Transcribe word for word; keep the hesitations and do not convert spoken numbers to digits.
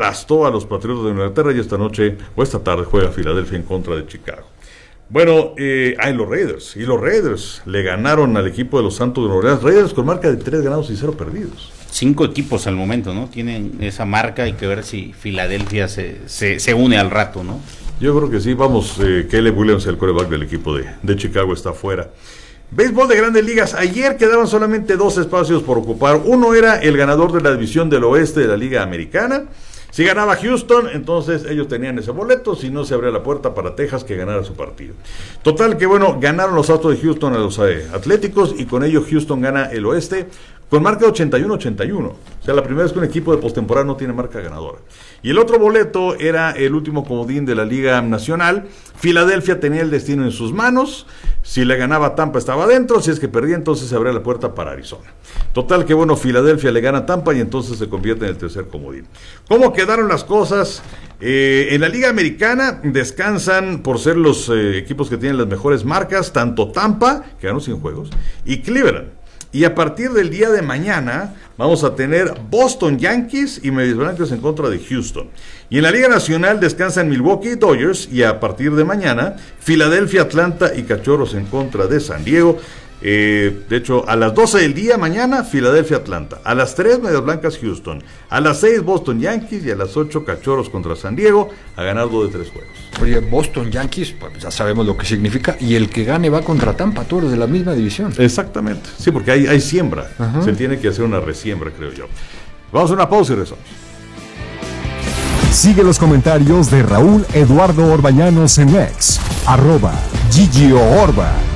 aplastó a los Patriotas de Inglaterra y esta noche o esta tarde juega Filadelfia en contra de Chicago. Bueno, eh, hay los Raiders, y los Raiders le ganaron al equipo de los Santos de Nueva Orleans, Raiders con marca de tres ganados y cero perdidos. Cinco equipos al momento, ¿no? Tienen esa marca, hay que ver si Filadelfia se, se, se une al rato, ¿no? Yo creo que sí, vamos, eh, Caleb Williams, el quarterback del equipo de, de Chicago, está fuera. Béisbol de Grandes Ligas, ayer quedaban solamente dos espacios por ocupar, uno era el ganador de la división del oeste de la Liga Americana. Si ganaba Houston, entonces ellos tenían ese boleto, si no se abría la puerta para Texas que ganara su partido. Total que bueno, ganaron los Astros de Houston a los eh, Atléticos y con ello Houston gana el oeste con marca ochenta y uno ochenta y uno. O sea, la primera vez que un equipo de postemporada no tiene marca ganadora. Y el otro boleto era el último comodín de la Liga Nacional. Filadelfia tenía el destino en sus manos. Si le ganaba Tampa estaba adentro, si es que perdía entonces se abría la puerta para Arizona. Total que bueno, Filadelfia le gana a Tampa y entonces se convierte en el tercer comodín. ¿Cómo quedaron las cosas? Eh, en la Liga Americana descansan por ser los eh, equipos que tienen las mejores marcas, tanto Tampa, que ganó cien juegos, y Cleveland. Y a partir del día de mañana vamos a tener Boston Yankees y Medias Blancas en contra de Houston. Y en la Liga Nacional descansan Milwaukee Dodgers y a partir de mañana Filadelfia, Atlanta y Cachorros en contra de San Diego. Eh, de hecho, a las doce del día mañana, Filadelfia, Atlanta. A las tres, Medias Blancas, Houston. A las seis, Boston Yankees. Y a las ocho, Cachorros contra San Diego. A ganar dos de tres juegos. Oye, Boston Yankees, pues ya sabemos lo que significa. Y el que gane va contra Tampa, todos los de la misma división. Exactamente. Sí, porque hay, hay siembra. Ajá. Se tiene que hacer una resiembra, creo yo. Vamos a una pausa y regresamos. Sigue los comentarios de Raúl Eduardo Orbañanos en X. Arroba Gigio Orba.